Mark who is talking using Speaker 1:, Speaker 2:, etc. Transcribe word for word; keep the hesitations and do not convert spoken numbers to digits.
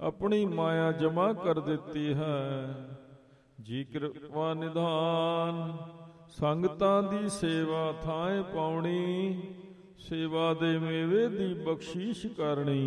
Speaker 1: ਆਪਣੀ ਮਾਇਆ ਜਮਾ ਕਰ ਦਿੱਤੀ ਹੈ। ਜੀ ਕਿਰਪਾ ਨਿਧਾਨ ਸੰਗਤਾਂ ਦੀ ਸੇਵਾ ਥਾਂ ਪਾਉਣੀ, ਸੇਵਾ ਦੇ ਮੇਵੇ ਦੀ ਬਖਸ਼ੀਸ਼ ਕਰਨੀ।